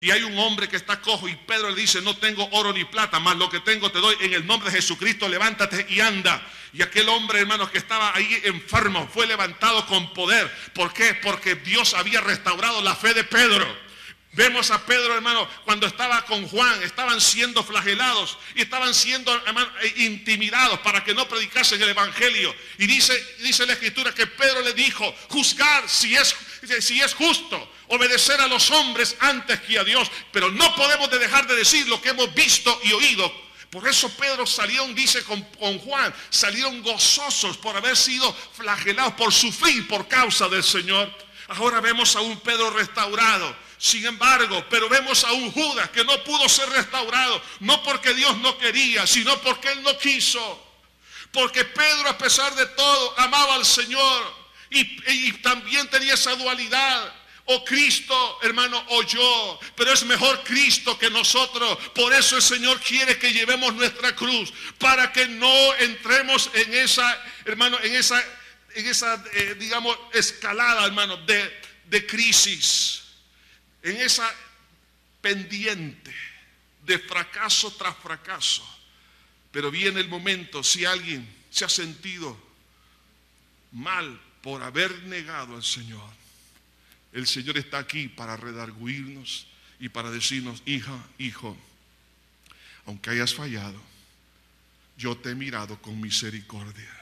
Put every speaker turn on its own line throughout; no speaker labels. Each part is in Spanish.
Y hay un hombre que está cojo y Pedro le dice: no tengo oro ni plata, mas lo que tengo te doy, en el nombre de Jesucristo levántate y anda. Y aquel hombre, hermanos, que estaba ahí enfermo fue levantado con poder. ¿Por qué? Porque Dios había restaurado la fe de Pedro. Vemos a Pedro, hermano, cuando estaba con Juan, estaban siendo flagelados y estaban siendo, hermano, intimidados para que no predicasen el evangelio. Y dice la escritura que Pedro le dijo: juzgar si es justo obedecer a los hombres antes que a Dios. Pero no podemos dejar de decir lo que hemos visto y oído. Por eso Pedro salieron, dice con Juan, salieron gozosos por haber sido flagelados, por sufrir por causa del Señor. Ahora vemos a un Pedro restaurado. Sin embargo, pero vemos a un Judas que no pudo ser restaurado, no porque Dios no quería, sino porque Él no quiso. Porque Pedro, a pesar de todo, amaba al Señor y también tenía esa dualidad. O Cristo, hermano, o yo. Pero es mejor Cristo que nosotros. Por eso el Señor quiere que llevemos nuestra cruz, para que no entremos en esa, hermano, en esa digamos, escalada, hermano, de crisis. En esa pendiente de fracaso tras fracaso. Pero viene el momento, si alguien se ha sentido mal por haber negado al Señor, el Señor está aquí para redarguirnos y para decirnos: hija, hijo, aunque hayas fallado, yo te he mirado con misericordia.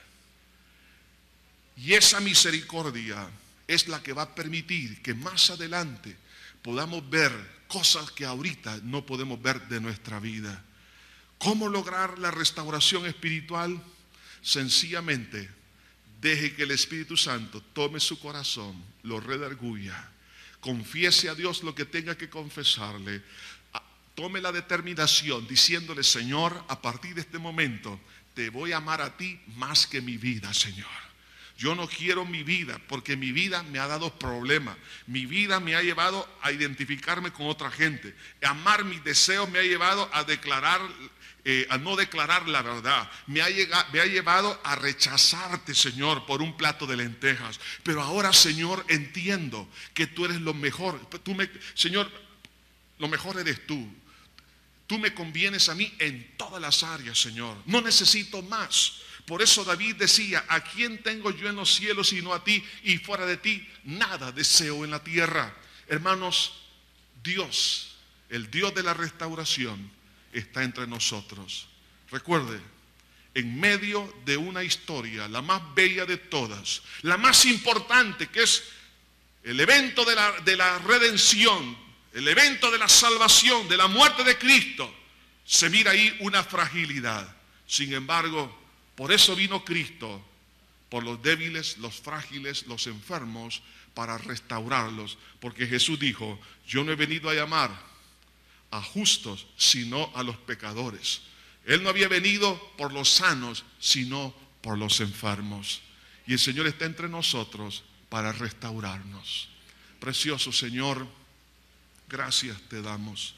Y esa misericordia es la que va a permitir que más adelante podamos ver cosas que ahorita no podemos ver de nuestra vida. ¿Cómo lograr la restauración espiritual? Sencillamente, deje que el Espíritu Santo tome su corazón, lo redarguya, confiese a Dios lo que tenga que confesarle, tome la determinación diciéndole: Señor, a partir de este momento te voy a amar a ti más que mi vida, Señor. Yo no quiero mi vida, porque mi vida me ha dado problemas. Mi vida me ha llevado a identificarme con otra gente. Amar mis deseos me ha llevado a no declarar la verdad. Me ha llevado a rechazarte, Señor, por un plato de lentejas. Pero ahora, Señor, entiendo que tú eres lo mejor. Señor, lo mejor eres tú. Tú me convienes a mí en todas las áreas, Señor. No necesito más. Por eso David decía: ¿a quién tengo yo en los cielos sino a ti? Y fuera de ti nada deseo en la tierra. Hermanos, Dios, el Dios de la restauración, está entre nosotros. Recuerde, en medio de una historia, la más bella de todas, la más importante, que es el evento de la redención, el evento de la salvación, de la muerte de Cristo, se mira ahí una fragilidad. Sin embargo, por eso vino Cristo, por los débiles, los frágiles, los enfermos, para restaurarlos. Porque Jesús dijo: yo no he venido a llamar a justos, sino a los pecadores. Él no había venido por los sanos, sino por los enfermos. Y el Señor está entre nosotros para restaurarnos. Precioso Señor, gracias te damos.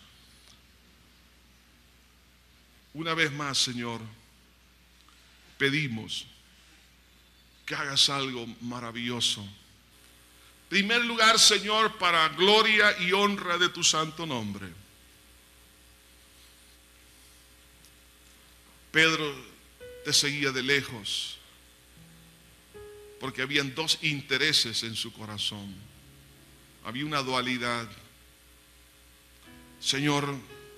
Una vez más, Señor, pedimos que hagas algo maravilloso. En primer lugar, Señor, para gloria y honra de tu santo nombre. Pedro te seguía de lejos porque habían dos intereses en su corazón. Había una dualidad. Señor,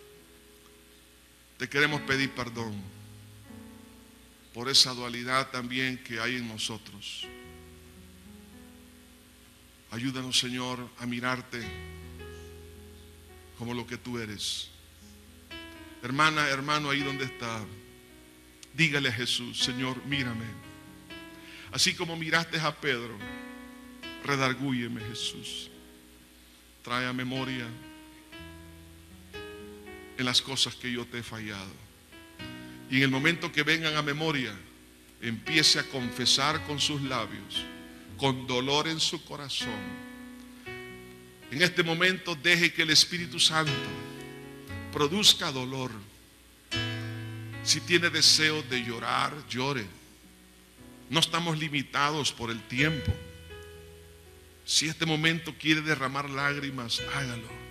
te queremos pedir perdón por esa dualidad también que hay en nosotros. Ayúdanos, Señor, a mirarte como lo que tú eres. Hermana, hermano, ahí donde está, dígale a Jesús: Señor, mírame. Así como miraste a Pedro, redargúyeme, Jesús. Trae a memoria en las cosas que yo te he fallado. Y en el momento que vengan a memoria, empiece a confesar con sus labios, con dolor en su corazón. En este momento deje que el Espíritu Santo produzca dolor. Si tiene deseo de llorar, llore. No estamos limitados por el tiempo. Si este momento quiere derramar lágrimas, hágalo.